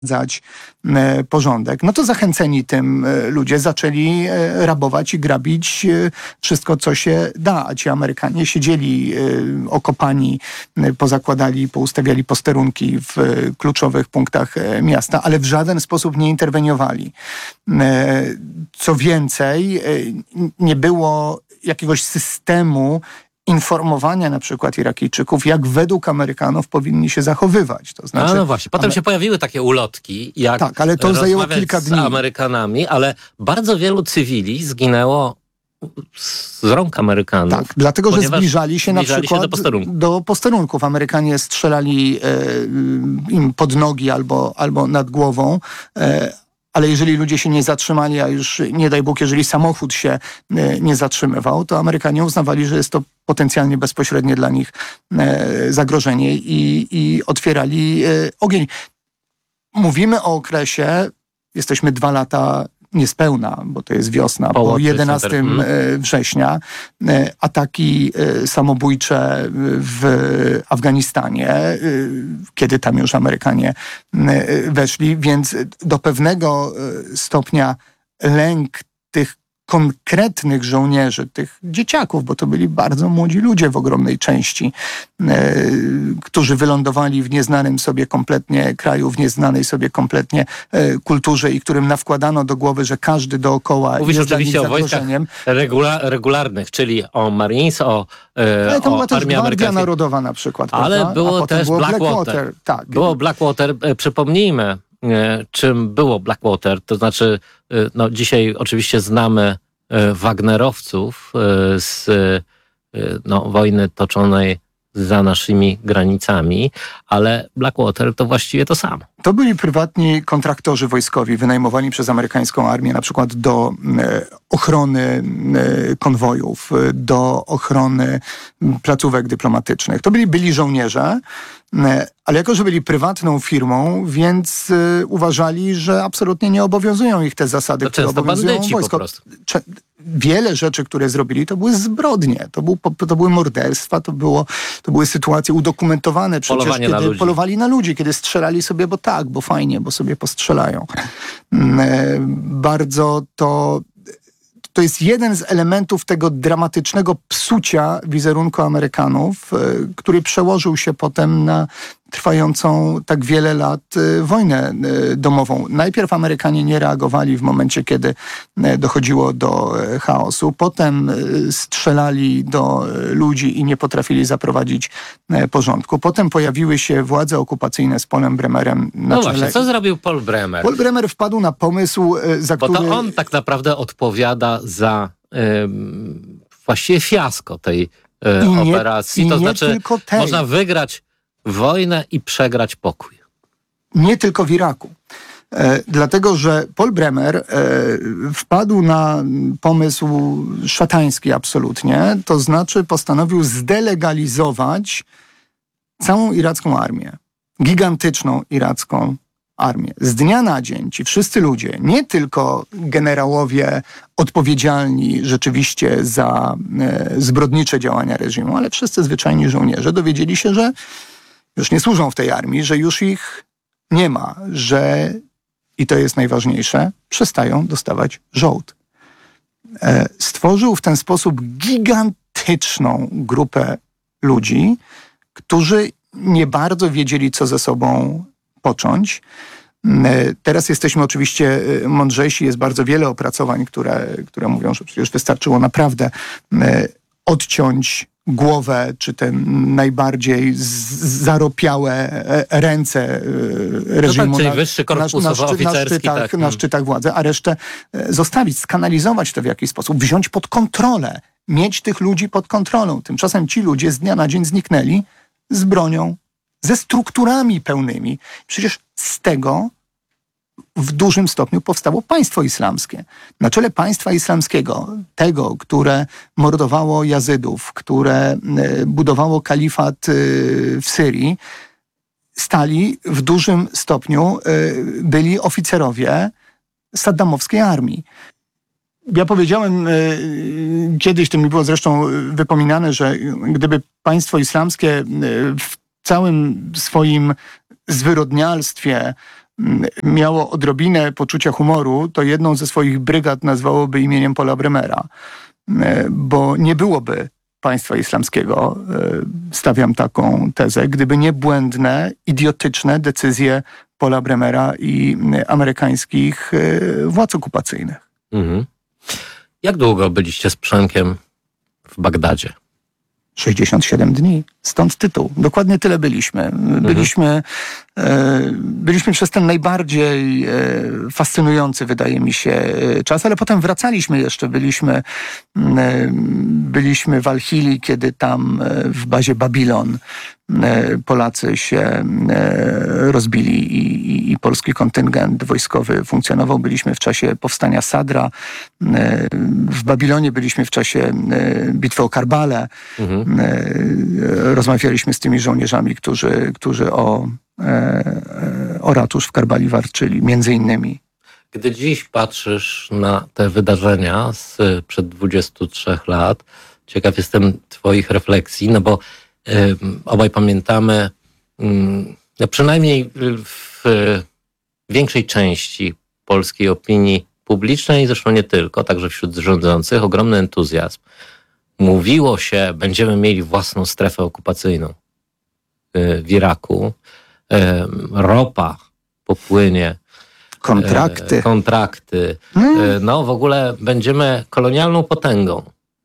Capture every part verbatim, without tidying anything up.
porządek, no to zachęceni tym ludzie zaczęli rabować i grabić wszystko, co się da. A ci Amerykanie siedzieli okopani, pozakładali, poustawiali posterunki w kluczowych punktach miasta, ale w żaden sposób nie interweniowali. Co więcej, nie było jakiegoś systemu informowania na przykład Irakijczyków, jak według Amerykanów powinni się zachowywać. To znaczy, no, no właśnie, potem Amer... się pojawiły takie ulotki, jak tak, ale to zajęło kilka dni. Z Amerykanami, ale bardzo wielu cywili zginęło z rąk Amerykanów. Tak, dlatego, że zbliżali się na zbliżali przykład się do, posterunku. do posterunków. Amerykanie strzelali e, im pod nogi albo, albo nad głową, e, ale jeżeli ludzie się nie zatrzymali, a już nie daj Bóg, jeżeli samochód się nie zatrzymywał, to Amerykanie uznawali, że jest to potencjalnie bezpośrednie dla nich zagrożenie i, i otwierali ogień. Mówimy o okresie, jesteśmy dwa lata niespełna, bo to jest wiosna, po jedenastego września, ataki samobójcze w Afganistanie, kiedy tam już Amerykanie weszli, więc do pewnego stopnia lęk tych konkretnych żołnierzy, tych dzieciaków, bo to byli bardzo młodzi ludzie w ogromnej części, e, którzy wylądowali w nieznanym sobie kompletnie kraju, w nieznanej sobie kompletnie e, kulturze i którym nawkładano do głowy, że każdy dookoła Mówisz jest dla nich oczywiście o wojskach regula- regularnych, czyli o Marines, o, e, ale to o była też Armii Gwardia Amerykańskiej. Narodowa na przykład. Ale prawda? było też Blackwater. Blackwater. Tak. Było Blackwater. E, przypomnijmy, czym było Blackwater, to znaczy no dzisiaj oczywiście znamy Wagnerowców z no, wojny toczonej za naszymi granicami, ale Blackwater to właściwie to samo. To byli prywatni kontraktorzy wojskowi wynajmowani przez amerykańską armię na przykład do e, ochrony e, konwojów, do ochrony placówek dyplomatycznych. To byli byli żołnierze, e, ale jako, że byli prywatną firmą, więc e, uważali, że absolutnie nie obowiązują ich te zasady, to które często obowiązują bandyci wojsko. po prostu. Cze- Wiele rzeczy, które zrobili, to były zbrodnie, to, był, to były morderstwa, to, było, to były sytuacje udokumentowane przecież, Polowanie kiedy na ludzi. polowali na ludzi, kiedy strzelali sobie, bo tak, bo fajnie, bo sobie postrzelają. Bardzo to... To jest jeden z elementów tego dramatycznego psucia wizerunku Amerykanów, który przełożył się potem na trwającą tak wiele lat wojnę domową. Najpierw Amerykanie nie reagowali w momencie, kiedy dochodziło do chaosu. Potem strzelali do ludzi i nie potrafili zaprowadzić porządku. Potem pojawiły się władze okupacyjne z Paulem Bremerem na No czele. właśnie, co zrobił Paul Bremer? Paul Bremer wpadł na pomysł, za Bo który... to on tak naprawdę odpowiada za ym, właściwie fiasko tej y, nie, operacji. i To nie znaczy tylko tej. można wygrać wojnę i przegrać pokój. Nie tylko w Iraku. E, dlatego, że Paul Bremer e, wpadł na pomysł szatański absolutnie, to znaczy postanowił zdelegalizować całą iracką armię. Gigantyczną iracką armię. Z dnia na dzień ci wszyscy ludzie, nie tylko generałowie odpowiedzialni rzeczywiście za e, zbrodnicze działania reżimu, ale wszyscy zwyczajni żołnierze dowiedzieli się, że już nie służą w tej armii, że już ich nie ma, że, i to jest najważniejsze, przestają dostawać żołd. E, stworzył w ten sposób gigantyczną grupę ludzi, którzy nie bardzo wiedzieli, co ze sobą począć. E, teraz jesteśmy oczywiście mądrzejsi, jest bardzo wiele opracowań, które, które mówią, że przecież wystarczyło naprawdę e, odciąć głowę, czy te najbardziej zaropiałe ręce reżimu no tak, na, wyższy korpus na, na, szczy, na, szczytach, tak. na szczytach władzy, a resztę zostawić, skanalizować to w jakiś sposób, wziąć pod kontrolę, mieć tych ludzi pod kontrolą. Tymczasem ci ludzie z dnia na dzień zniknęli z bronią, ze strukturami pełnymi. Przecież z tego w dużym stopniu powstało państwo islamskie. Na czele państwa islamskiego, tego, które mordowało Jazydów, które budowało kalifat w Syrii, stali w dużym stopniu, byli oficerowie saddamowskiej armii. Ja powiedziałem kiedyś, to mi było zresztą wypominane, że gdyby państwo islamskie w całym swoim zwyrodnialstwie miało odrobinę poczucia humoru, to jedną ze swoich brygad nazwałoby imieniem Paula Bremera, bo nie byłoby państwa islamskiego, stawiam taką tezę, gdyby nie błędne, idiotyczne decyzje Paula Bremera i amerykańskich władz okupacyjnych. Mhm. Jak długo byliście z Przemkiem w Bagdadzie? sześćdziesiąt siedem dni. Stąd tytuł. Dokładnie tyle byliśmy. Byliśmy, mhm. e, byliśmy przez ten najbardziej e, fascynujący, wydaje mi się, czas, ale potem wracaliśmy jeszcze. Byliśmy, e, byliśmy w Al-Hili, kiedy tam e, w bazie Babilon e, Polacy się e, rozbili i, i, i polski kontyngent wojskowy funkcjonował. Byliśmy w czasie powstania Sadra. E, w Babilonie byliśmy w czasie e, bitwy o Karbale. Mhm. Rozmawialiśmy z tymi żołnierzami, którzy, którzy o, o ratusz w Karbali walczyli, między innymi. Gdy dziś patrzysz na te wydarzenia sprzed dwudziestu trzech lat, ciekaw jestem twoich refleksji, no bo y, obaj pamiętamy, y, no przynajmniej w większej części polskiej opinii publicznej, zresztą nie tylko, także wśród rządzących, ogromny entuzjazm. Mówiło się, będziemy mieli własną strefę okupacyjną w Iraku. Ropa popłynie. Kontrakty. Kontrakty. Hmm. No w ogóle będziemy kolonialną potęgą.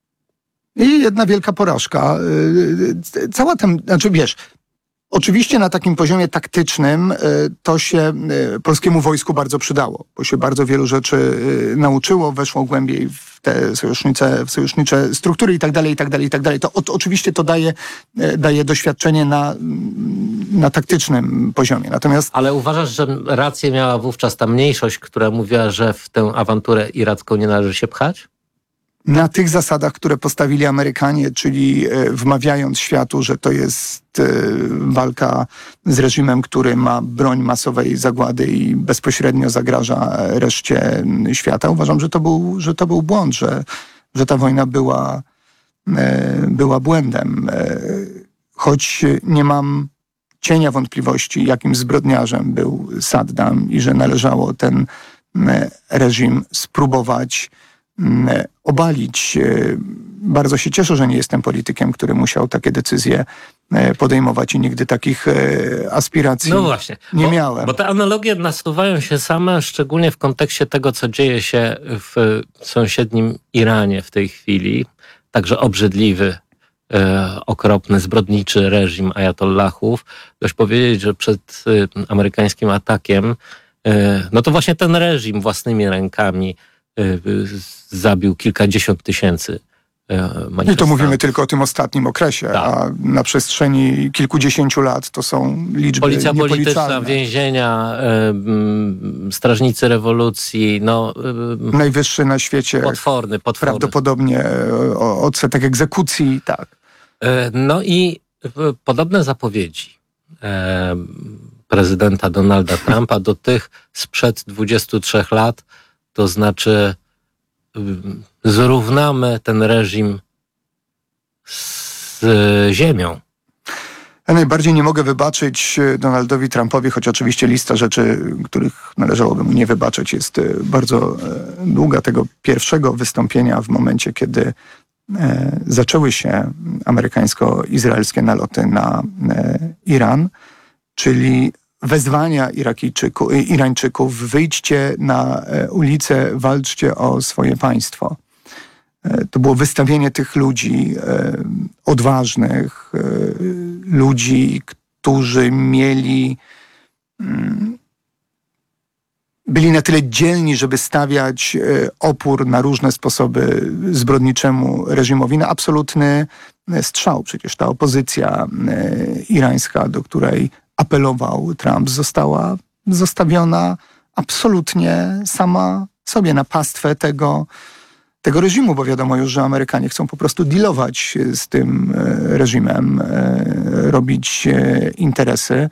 I jedna wielka porażka. Cała tam, znaczy wiesz, oczywiście na takim poziomie taktycznym to się polskiemu wojsku bardzo przydało, bo się bardzo wielu rzeczy nauczyło, weszło głębiej w te sojusznicze, w sojusznicze struktury i tak dalej, i tak dalej, i tak dalej. To o, oczywiście to daje, daje doświadczenie na, na taktycznym poziomie. Natomiast... Ale uważasz, że rację miała wówczas ta mniejszość, która mówiła, że w tę awanturę iracką nie należy się pchać? Na tych zasadach, które postawili Amerykanie, czyli wmawiając światu, że to jest walka z reżimem, który ma broń masowej zagłady i bezpośrednio zagraża reszcie świata. Uważam, że to był, że to był błąd, że, że ta wojna była, była błędem. Choć nie mam cienia wątpliwości, jakim zbrodniarzem był Saddam i że należało ten reżim spróbować obalić. Bardzo się cieszę, że nie jestem politykiem, który musiał takie decyzje podejmować i nigdy takich aspiracji no właśnie, nie bo, miałem. Bo te analogie nasuwają się same, szczególnie w kontekście tego, co dzieje się w sąsiednim Iranie w tej chwili. Także obrzydliwy, e, okropny, zbrodniczy reżim ajatollahów. Dość powiedzieć, że przed e, amerykańskim atakiem e, no to właśnie ten reżim własnymi rękami e, zabił kilkadziesiąt tysięcy manifestantów. I to mówimy tylko o tym ostatnim okresie, tak. A na przestrzeni kilkudziesięciu lat to są liczby Policja polityczna, więzienia, y, strażnicy rewolucji, no... Y, Najwyższy na świecie. Potworny, potworny. Prawdopodobnie odsetek egzekucji, tak. Y, no i y, podobne zapowiedzi y, prezydenta Donalda Trumpa do tych sprzed dwudziestu trzech lat, to znaczy zrównamy ten reżim z ziemią. Ja najbardziej nie mogę wybaczyć Donaldowi Trumpowi, choć oczywiście lista rzeczy, których należałoby mu nie wybaczyć, jest bardzo długa, tego pierwszego wystąpienia w momencie, kiedy zaczęły się amerykańsko-izraelskie naloty na Iran, czyli wezwania Irakijczyków, Irańczyków, wyjdźcie na ulicę, walczcie o swoje państwo. To było wystawienie tych ludzi odważnych, ludzi, którzy mieli, byli na tyle dzielni, żeby stawiać opór na różne sposoby zbrodniczemu reżimowi, na absolutny strzał. Przecież ta opozycja irańska, do której apelował Trump, została zostawiona absolutnie sama sobie na pastwę tego, tego reżimu, bo wiadomo już, że Amerykanie chcą po prostu dealować z tym reżimem, robić interesy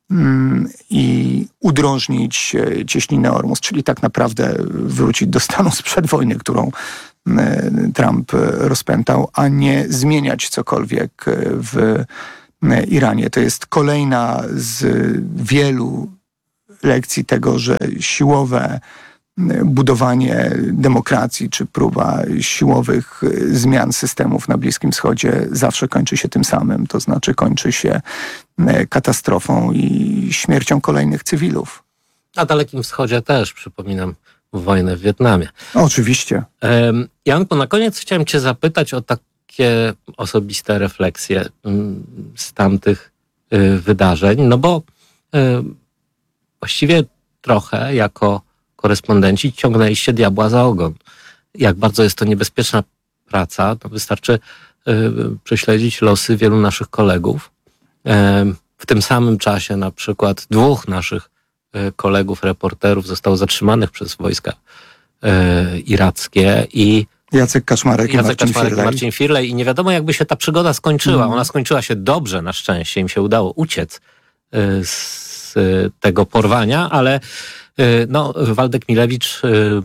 i udrożnić cieśninę Ormus, czyli tak naprawdę wrócić do stanu sprzed wojny, którą Trump rozpętał, a nie zmieniać cokolwiek w Iranie. To jest kolejna z wielu lekcji tego, że siłowe budowanie demokracji czy próba siłowych zmian systemów na Bliskim Wschodzie zawsze kończy się tym samym, to znaczy kończy się katastrofą i śmiercią kolejnych cywilów. Na Dalekim Wschodzie też, przypominam, wojnę w Wietnamie. Oczywiście. Janku, na koniec chciałem cię zapytać o takie osobiste refleksje z tamtych wydarzeń, no bo właściwie trochę jako korespondenci ciągnęliście diabła za ogon. Jak bardzo jest to niebezpieczna praca, to wystarczy prześledzić losy wielu naszych kolegów. W tym samym czasie na przykład dwóch naszych kolegów, reporterów zostało zatrzymanych przez wojska irackie i Jacek Kaczmarek, Jacek i Marcin Kaczmarek Firlej. i Marcin Firlej i nie wiadomo, jakby się ta przygoda skończyła. Mm. Ona skończyła się dobrze, na szczęście. Im się udało uciec z tego porwania, ale no, Waldek Milewicz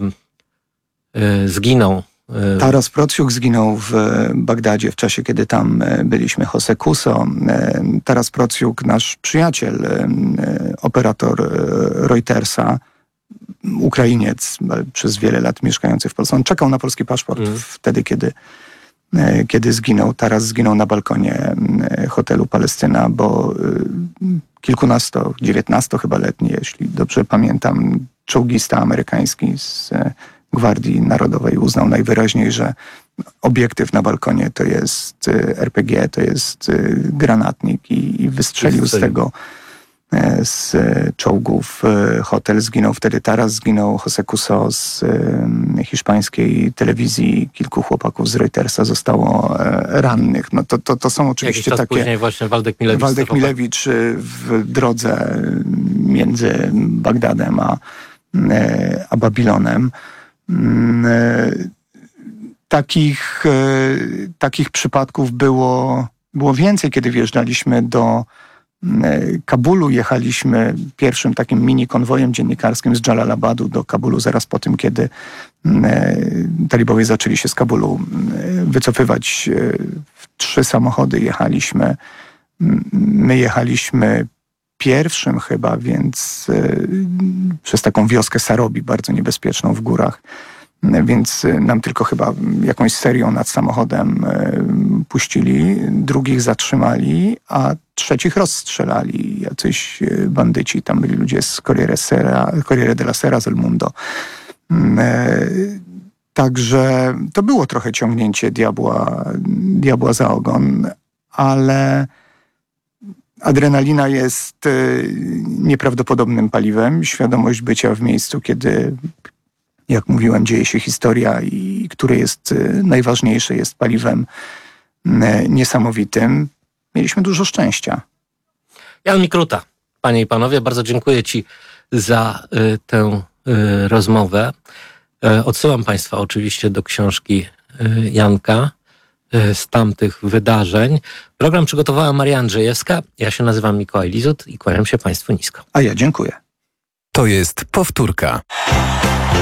zginął. Taras Prociuk zginął w Bagdadzie w czasie, kiedy tam byliśmy. Jose Kuso. Taras Prociuk, nasz przyjaciel, operator Reutersa, Ukrainiec, przez wiele lat mieszkający w Polsce. On czekał na polski paszport mm. wtedy, kiedy, kiedy zginął. Taras zginął na balkonie hotelu Palestyna, bo kilkunasto, dziewiętnasto chyba letni, jeśli dobrze pamiętam, czołgista amerykański z Gwardii Narodowej uznał najwyraźniej, że obiektyw na balkonie to jest er pe gie, to jest granatnik i, i wystrzelił z tego z czołgów hotel. Zginął wtedy Taras, zginął Jose Kuso z hiszpańskiej telewizji. Kilku chłopaków z Reutersa zostało rannych. No to, to, to są oczywiście Jakiś czas takie... później właśnie Waldek Milewicz. Waldek Milewicz w drodze między Bagdadem a, a Babilonem. Takich, takich przypadków było, było więcej, kiedy wjeżdżaliśmy do Kabulu. Jechaliśmy pierwszym takim mini konwojem dziennikarskim z Jalalabadu do Kabulu zaraz po tym, kiedy talibowie zaczęli się z Kabulu wycofywać. W trzy samochody jechaliśmy. My jechaliśmy pierwszym chyba, więc przez taką wioskę Sarobi, bardzo niebezpieczną w górach. Więc nam tylko chyba jakąś serią nad samochodem puścili, drugich zatrzymali, a trzecich rozstrzelali jacyś bandyci. Tam byli ludzie z Corriere, Sera, Corriere della Sera, z El Mundo. Także to było trochę ciągnięcie diabła, diabła za ogon, ale adrenalina jest nieprawdopodobnym paliwem. Świadomość bycia w miejscu, kiedy, jak mówiłem, dzieje się historia i które jest najważniejsze, jest paliwem niesamowitym. Mieliśmy dużo szczęścia. Jan Mikruta, panie i panowie, bardzo dziękuję ci za y, tę y, rozmowę. Y, odsyłam państwa oczywiście do książki y, Janka y, z tamtych wydarzeń. Program przygotowała Maria Andrzejewska. Ja się nazywam Mikołaj Lizut i kłaniam się państwu nisko. A ja dziękuję. To jest powtórka.